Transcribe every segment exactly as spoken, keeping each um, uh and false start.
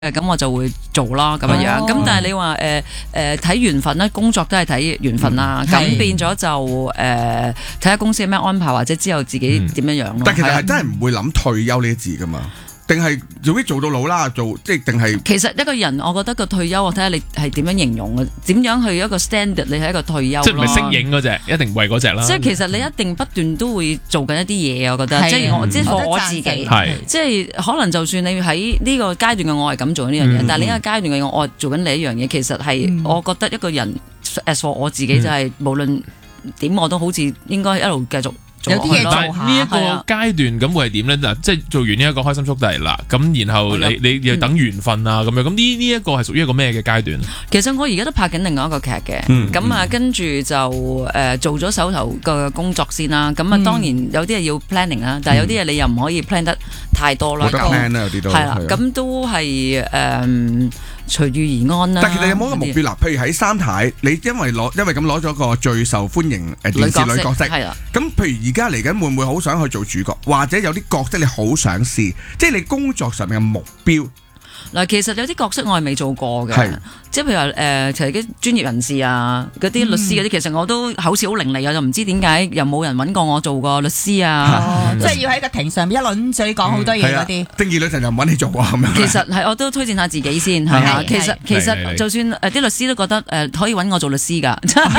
誒咁我就會做啦咁樣樣。咁、哦、但係你話誒誒睇緣分咧，工作都係睇緣分啦。咁、嗯、變咗就誒睇下公司有咩安排，或者之後自己點樣樣咯。 但其實係真係唔會諗退休呢啲字噶嘛。定係做啲做到老啦，做即係定係。其實一個人，我覺得個退休，我睇下你係點樣形容嘅，點樣去一個 standard，你係一個退休。 即係唔係適應嗰隻，一定為嗰隻啦。 即係其實你一定不斷都會做緊一啲嘢，我覺得。即係我即係我自己，即係可能就算你喺呢個階段嘅我係咁做呢樣嘢，但係另一個階段嘅我做緊另一樣嘢，其實係我覺得一個人 as for 我自己就係無論點我都好似應該一路繼續。 有啲嘢做下，呢一個階段咁會係點咧？嗱，即係做完呢一個開心速遞啦，咁然後你你又等緣分啊咁樣，咁呢呢一個係屬於一個咩嘅階段？ 其實我而家都拍緊另外一個劇嘅，咁啊跟住就誒做咗手頭嘅工作先啦。咁啊當然有啲係要 planning 啦，但係有啲嘢你又唔可以 plan 得太多啦。 冇得 plan 啦，有啲都係啦。咁都係誒隨遇而安啦。 但係其實有冇一個目標啦？譬如喺三太，你因為攞因為咁攞咗個最受歡迎誒電視女角色，係啦。咁譬如而家嚟緊會唔會好想去做主角，或者有啲角色你好想試，即係你工作上面嘅目標？ 嗱，其實有啲角色我係未做過嘅，即係譬如話誒，其實啲專業人士啊，嗰啲律師嗰啲，其實我都口齒好伶俐啊，就唔知點解又冇人揾過我做過律師啊， 即係要喺個庭上面一輪嘴講好多嘢嗰啲。 正義女神就唔揾你做啊咁樣。 其實係我都推薦下自己先，係啊，其實其實就算誒啲律師都覺得誒可以揾我做律師㗎，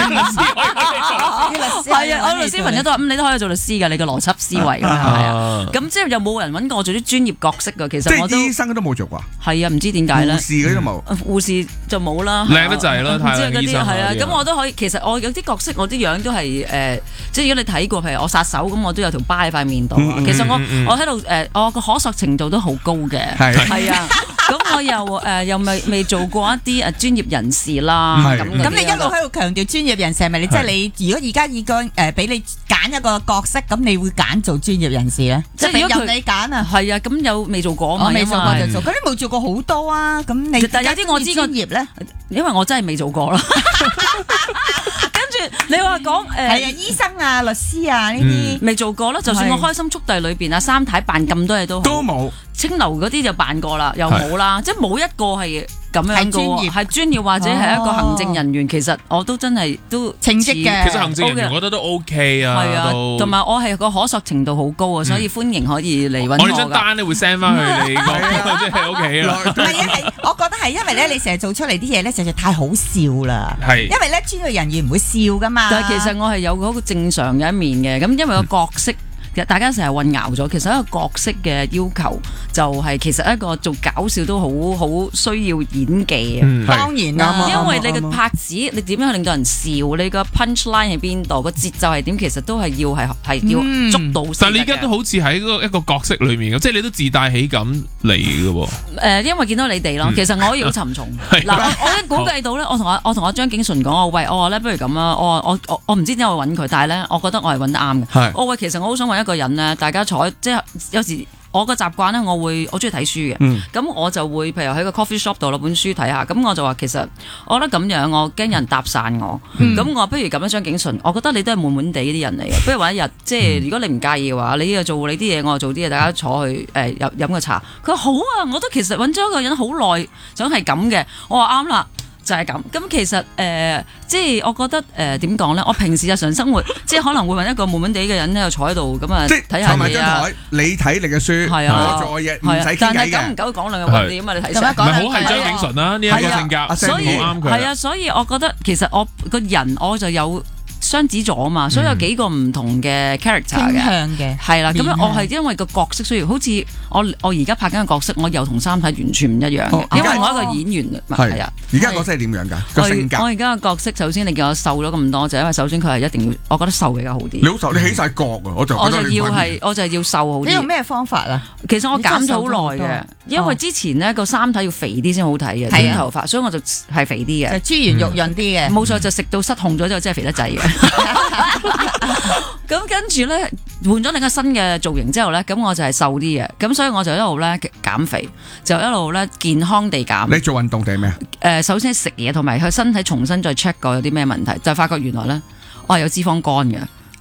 係啊，我律師朋友都話咁你都可以做律師㗎，你個邏輯思維係啊，咁即係又冇人揾過我做啲專業角色㗎，其實我都醫生都冇做過。 係啊，唔知點解咧？ 護士嗰啲都冇， 護士就冇啦。 靚得滯咯，太醫生係啊。咁我都可以，其實我有啲角色，我啲樣都係誒，即係如果你睇過，譬如我殺手咁，我都有條疤喺塊面度。其實我我喺度誒，我個可塑程度都好高嘅，係啊。咁我又誒又未未做過一啲誒專業人士啦。咁咁你一路喺度強調專業人士係咪？你即係你如果而家已經誒俾你揀一個角色，咁你會揀做專業人士咧？即係由你揀啊？ 係啊，咁有未做過嘛？ 未做過就做，咁你冇做過好多啊？咁你但有啲我知個業咧， 因為我真係未做過啦。跟住你話講誒，係啊，醫生啊、律師啊呢啲未做過啦。就算我開心速遞裏邊啊，三太扮咁多嘢都好都冇， 清流嗰啲就扮過啦，又冇啦，即係冇一個係咁樣嘅喎，係專業或者係一個行政人員，其實我都真係都稱職嘅。 其實行政人員我覺得都 OK 啊， 係啊，同埋我係個可塑程度好高啊，所以歡迎可以嚟揾我㗎。 我哋張單咧會 send 翻去你個，即係 OK 啦。 唔係啊，係我覺得係因為咧，你成日做出嚟啲嘢咧，實在太好笑啦。係，因為咧專業人員唔會笑噶嘛。 但係其實我係有嗰個正常嘅一面嘅，咁因為個角色。大家成日混淆咗，其實一個角色嘅要求就係其實一個做搞笑都好好需要演技啊。 嗯、當然啦， 因為你嘅拍子，你點樣去令到人笑？你個 punch line 喺邊度？個節奏係點？其實都係要係係要捉到。 但係你而家都好似喺一個角色裏面嘅，即係你都自帶喜感嚟嘅喎。 誒，因為見到你哋咯，嗯、其實我可以好沉重。嗱、嗯，我已經估計到咧，我同我我同阿張景淳講，我喂，我話咧，不如咁啦，我我我我唔知點解我揾佢，但係咧，我覺得我係揾得啱嘅。我喂，其實我好想揾一個人咧，大家坐即係有時我個習慣咧，我會我中意睇書嘅，咁、嗯、我就會譬如喺個 coffee shop 度攞本書睇下，咁我就話其實我覺得咁樣，我驚人搭訕我，咁、嗯、我不如咁樣張景淳，我覺得你都係悶悶地啲人嚟嘅，不如揾一日，即係如果你唔介意嘅話，你又做你啲嘢，我又做啲嘢，大家坐去誒飲飲個茶。佢話好啊，我都其實揾咗一個人好耐，想係咁嘅，我話啱啦。就係咁，咁其實誒、呃，即係我覺得誒點講咧？我平時日常生活，即係可能會揾一個悶悶地嘅人喺度坐喺度，咁啊睇下嘢啊。你睇你嘅書，係啊，做嘅嘢唔使傾偈嘅。但係久唔久講兩句話點啊？你睇書。唔係好係張景淳啦，呢一個性格， 所以啱佢。 係啊，所以我覺得其實我個人我就有。雙子座啊嘛，所以有幾個唔同嘅 character 嘅，係啦。咁樣我係因為個角色需要，好似我我而家拍緊嘅角色，我又同三體完全唔一樣嘅，因為我一個演員係啊。 而家角色係點樣㗎？個性格。 我而家嘅角色，首先你見我瘦咗咁多，就因為首先佢係一定要，我覺得瘦比較好啲。 你好瘦，你起晒角啊！我就我就要係，我就係要瘦好啲。 你用咩方法啊？ 其實我減咗好耐嘅，因為之前呢個三體要肥啲先好睇嘅，短頭髮，所以我就係肥啲嘅， 就豬圓肉潤啲嘅。 冇錯，就食到失控咗之後，真係肥得滯嘅。咁跟住咧換咗另一個新嘅造型之後咧，咁我就係瘦啲嘅，咁所以我就一路咧減肥，就一路咧健康地減。 你做運動定係咩啊？ 誒，首先食嘢同埋佢身體重新再 check 過有啲咩問題，就發覺原來咧我係有脂肪肝嘅。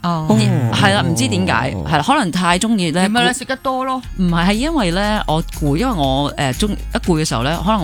哦， 係啦，唔知點解係啦，可能太中意咧。 點解咧？食得多咯？ 唔係，係因為咧我攰，因為我誒中一攰嘅時候咧，可能。